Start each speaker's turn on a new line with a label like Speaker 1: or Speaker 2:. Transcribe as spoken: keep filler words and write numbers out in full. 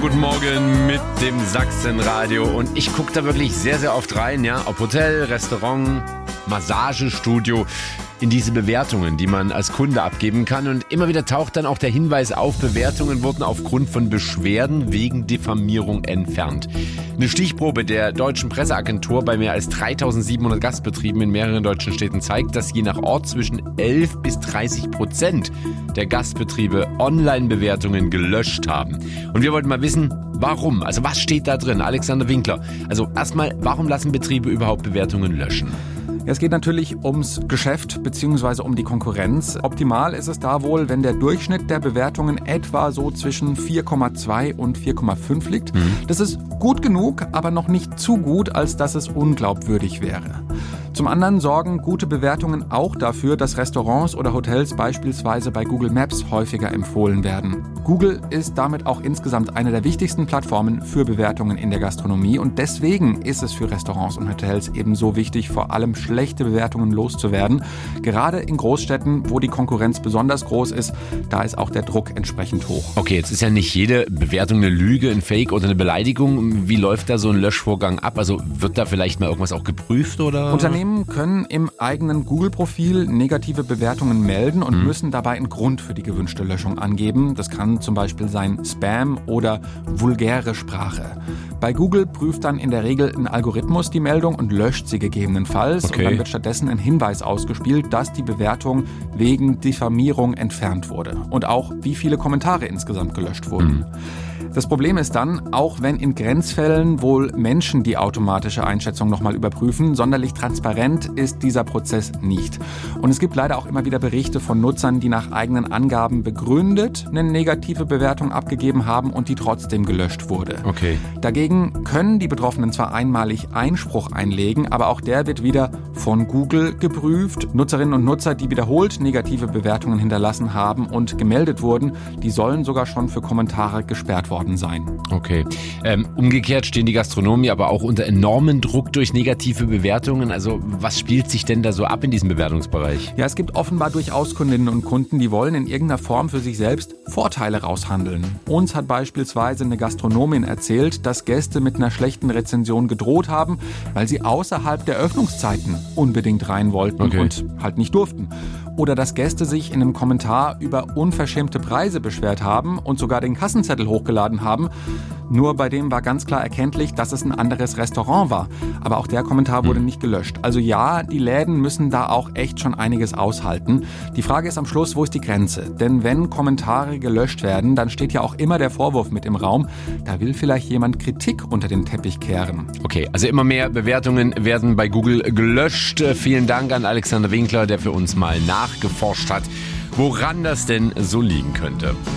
Speaker 1: guten Morgen mit dem Sachsenradio. Und ich gucke da wirklich sehr, sehr oft rein, ja, ob Hotel, Restaurant, Massagestudio, in diese Bewertungen, die man als Kunde abgeben kann. Und immer wieder taucht dann auch der Hinweis auf, Bewertungen wurden aufgrund von Beschwerden wegen Diffamierung entfernt. Eine Stichprobe der deutschen Presseagentur bei mehr als dreitausendsiebenhundert Gastbetrieben in mehreren deutschen Städten zeigt, dass je nach Ort zwischen elf bis dreißig Prozent der Gastbetriebe Online-Bewertungen gelöscht haben. Und wir wollten mal wissen, warum? Also was steht da drin? Alexander Winkler. Also erstmal, warum lassen Betriebe überhaupt Bewertungen löschen?
Speaker 2: Es geht natürlich ums Geschäft bzw. um die Konkurrenz. Optimal ist es da wohl, wenn der Durchschnitt der Bewertungen etwa so zwischen vier Komma zwei und vier Komma fünf liegt. Mhm. Das ist gut genug, aber noch nicht zu gut, als dass es unglaubwürdig wäre. Zum anderen sorgen gute Bewertungen auch dafür, dass Restaurants oder Hotels beispielsweise bei Google Maps häufiger empfohlen werden. Google ist damit auch insgesamt eine der wichtigsten Plattformen für Bewertungen in der Gastronomie und deswegen ist es für Restaurants und Hotels eben so wichtig, vor allem schlechte Bewertungen loszuwerden. Gerade in Großstädten, wo die Konkurrenz besonders groß ist, da ist auch der Druck entsprechend hoch.
Speaker 1: Okay, jetzt ist ja nicht jede Bewertung eine Lüge, ein Fake oder eine Beleidigung. Wie läuft da so ein Löschvorgang ab? Also wird da vielleicht mal irgendwas auch geprüft oder?
Speaker 2: Unternehmen können im eigenen Google-Profil negative Bewertungen melden und mhm. müssen dabei einen Grund für die gewünschte Löschung angeben. Das kann zum Beispiel sein Spam oder vulgäre Sprache. Bei Google prüft dann in der Regel ein Algorithmus die Meldung und löscht sie gegebenenfalls. Okay. Und dann wird stattdessen ein Hinweis ausgespielt, dass die Bewertung wegen Diffamierung entfernt wurde. Und auch, wie viele Kommentare insgesamt gelöscht wurden. Mhm. Das Problem ist dann, auch wenn in Grenzfällen wohl Menschen die automatische Einschätzung nochmal überprüfen, sonderlich transparent ist dieser Prozess nicht. Und es gibt leider auch immer wieder Berichte von Nutzern, die nach eigenen Angaben begründet eine negative Bewertung abgegeben haben und die trotzdem gelöscht wurde.
Speaker 1: Okay.
Speaker 2: Dagegen können die Betroffenen zwar einmalig Einspruch einlegen, aber auch der wird wieder von Google geprüft. Nutzerinnen und Nutzer, die wiederholt negative Bewertungen hinterlassen haben und gemeldet wurden, die sollen sogar schon für Kommentare gesperrt worden sein.
Speaker 1: Okay. Ähm, umgekehrt stehen die Gastronomen aber auch unter enormen Druck durch negative Bewertungen. Also was spielt sich denn da so ab in diesem Bewertungsbereich?
Speaker 2: Ja, es gibt offenbar durchaus Kundinnen und Kunden, die wollen in irgendeiner Form für sich selbst Vorteile raushandeln. Uns hat beispielsweise eine Gastronomin erzählt, dass Gäste mit einer schlechten Rezension gedroht haben, weil sie außerhalb der Öffnungszeiten unbedingt rein wollten okay. und halt nicht durften. Oder dass Gäste sich in einem Kommentar über unverschämte Preise beschwert haben und sogar den Kassenzettel hochgeladen haben. Nur bei dem war ganz klar erkenntlich, dass es ein anderes Restaurant war. Aber auch der Kommentar wurde nicht gelöscht. Also ja, die Läden müssen da auch echt schon einiges aushalten. Die Frage ist am Schluss, wo ist die Grenze? Denn wenn Kommentare gelöscht werden, dann steht ja auch immer der Vorwurf mit im Raum, da will vielleicht jemand Kritik unter den Teppich kehren.
Speaker 1: Okay, also immer mehr Bewertungen werden bei Google gelöscht. Vielen Dank an Alexander Winkler, der für uns mal nachgeforscht hat, woran das denn so liegen könnte.